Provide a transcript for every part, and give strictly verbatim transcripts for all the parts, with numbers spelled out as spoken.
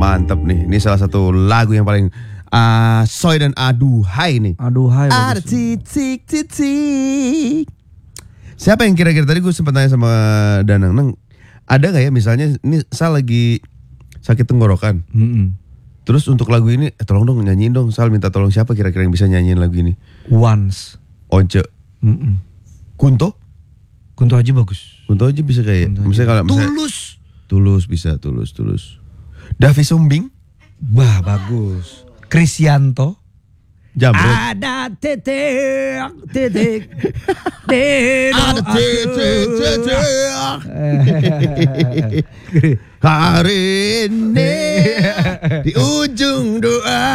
mantap nih. Ini salah satu lagu yang paling uh, Soy dan Aduhai nih. Aduhai. Ada titik titik. Siapa yang kira-kira tadi gue sempat tanya sama Danang, Nang, ada nggak ya misalnya ini saya lagi sakit tenggorokan. Mm-mm. Terus untuk lagu ini, eh, tolong dong nyanyiin dong. Sal minta tolong siapa kira-kira yang bisa nyanyiin lagu ini? Once. Once. Mm-mm. Kunto? Kunto aja bagus. Kunto aja bisa kayak. Kunto Misalnya kalau misalnya, Tulus. Tulus bisa, tulus, tulus. Davi Sumbing? Wah bagus. Krisyanto. Jamret. Ada titik titik di Ada titik titik. Hari ini di ujung doa.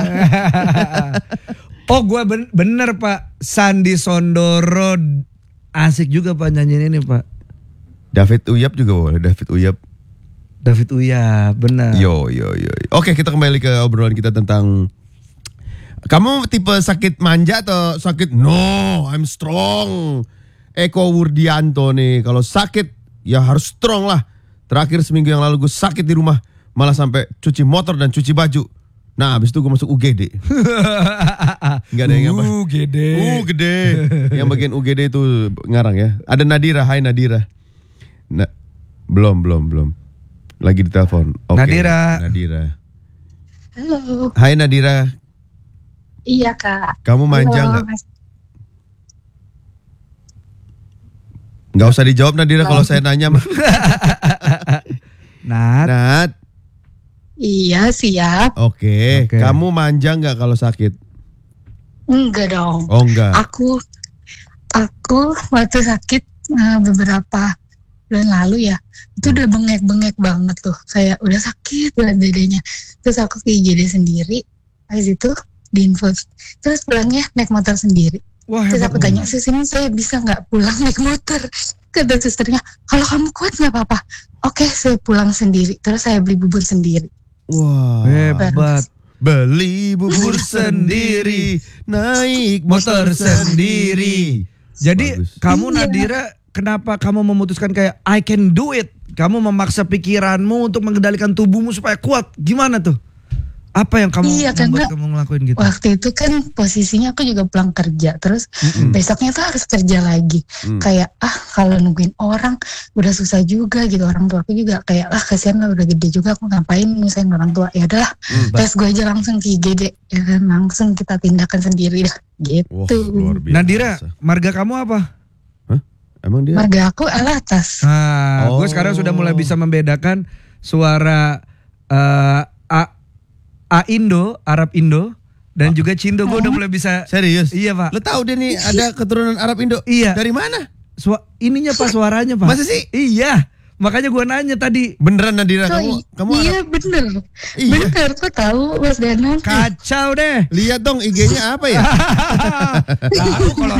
Oh gue ben- bener Pak, Sandi Sondoro asik juga Pak nyanyiin ini Pak. David Uyap juga boleh, David Uyap. David Uyap, benar. Yo yo yo. Oke, kita kembali ke obrolan kita tentang, kamu tipe sakit manja atau sakit no, I'm strong. Eko Wurdianto nih, kalau sakit ya harus strong lah. Terakhir seminggu yang lalu gue sakit di rumah, malah sampai cuci motor dan cuci baju. Nah, habis itu gue masuk U G D. Enggak ada yang apa? U G D. U G D. Yang bagian U G D itu ngarang ya. Ada Nadira, hai Nadira. Nah, belum, belum, belum. Lagi ditelepon. Oke. Nadira. Nadira. Halo. Hai Nadira. Iya Kak. Kamu manja Halo, nggak? Mas. Nggak usah dijawab Nadira kalau saya nanya mah. Nat. Nat. Iya siap. Oke. Oke. Kamu manja nggak kalau sakit? Enggak dong. Oh enggak. Aku aku waktu sakit eh, beberapa bulan lalu ya, itu udah bengek-bengek banget tuh, kayak udah sakit banget dadanya. Terus aku ke I G D sendiri, habis itu diinfus. Terus pulangnya naik motor sendiri. Wah, Terus hebat aku tanya, banget. sis ini saya bisa nggak pulang naik motor? Kata susternya, kalau kamu kuat nggak apa-apa. Oke, saya pulang sendiri. Terus saya beli bubur sendiri. Wah. Hebat. Beli bubur sendiri, naik motor sendiri. Jadi Bagus. kamu Iya. Nadira, kenapa kamu memutuskan kayak I can do it? Kamu memaksa pikiranmu untuk mengendalikan tubuhmu supaya kuat. Gimana tuh? Apa yang kamu Iya, membuat karena kamu ngelakuin gitu? Waktu itu kan posisinya aku juga pulang kerja. Terus Mm-mm. besoknya tuh harus kerja lagi. Hmm. Kayak ah kalau nungguin orang udah susah juga gitu. Orang tua aku juga kayak ah kasihan lah udah gede juga, aku ngapain nyusahin orang tua. Ya udahlah, Hmm. tes gue aja langsung ke I G D ya kan, langsung kita tindakan sendiri dah Wah, gitu. luar biasa. Nadira, marga kamu apa? Emang dia? Marga aku Alatas. Nah, Oh. gue sekarang sudah mulai bisa membedakan suara uh, A, A Indo, Arab Indo, dan juga Cindo. Gue udah mulai bisa. Serius? Iya Pak. Lo tahu dia nih ada keturunan Arab Indo? Iya. Dari mana? Sua- ininya Pak, suaranya Pak. Masa sih? Iya. Makanya gue nanya tadi. Beneran Nadira Oh, kamu? i- Kamu iya Arab? bener. Iya. Bener kok tahu Mas Danang. Kacau deh. Lihat dong I G-nya apa ya? Tahu kalau